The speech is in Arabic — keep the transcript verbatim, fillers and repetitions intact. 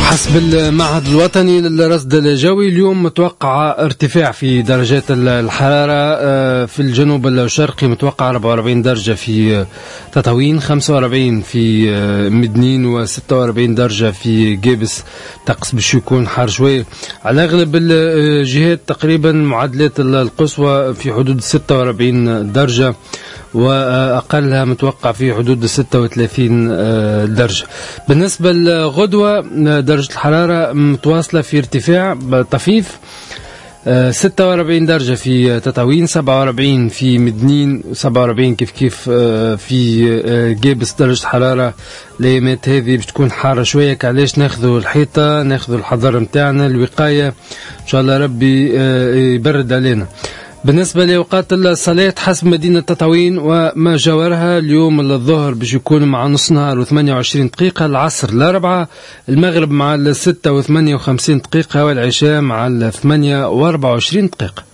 حسب المعهد الوطني للرصد الجوي اليوم متوقع ارتفاع في درجات الحرارة. في الجنوب الشرقي متوقع أربعة وأربعين درجة في تطاوين، خمسة وأربعين في مدنين، وستة وأربعين درجة في جيبس. طقس باش يكون حار شوية على أغلب الجهات، تقريبا معدلات القصوى في حدود ستة وأربعين درجة، وأقلها متوقع في حدود ستة وثلاثين درجة. بالنسبة لغدوة درجة الحرارة متواصلة في ارتفاع طفيف، ستة وأربعين درجة في تطاوين، سبعة وأربعين في مدنين، سبعة وأربعين كيف كيف في جيبس. درجة الحرارة الأيامات هذه باش تكون حارة شوية، علاش ناخذوا الحيطة، ناخذوا الحذر متاعنا، الوقاية إن شاء الله ربي يبرد علينا. بالنسبة لأوقات الصلاة حسب مدينة تطاوين وما جاورها، اليوم الظهر باش يكون مع نص نهار وثمانية وعشرين دقيقة، العصر الأربعة، المغرب مع الستة وثمانية وخمسين دقيقة، والعشاء مع الثمانية وأربعة وعشرين دقيقة.